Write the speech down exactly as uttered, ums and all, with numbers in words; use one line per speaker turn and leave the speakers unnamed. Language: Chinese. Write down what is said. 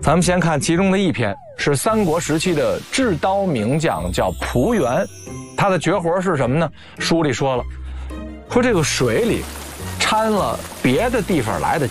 咱们先看其中的一篇，是三国时期的制刀名将，叫蒲原。他的绝活是什么呢？书里说了，说这个水里掺了别的地方来的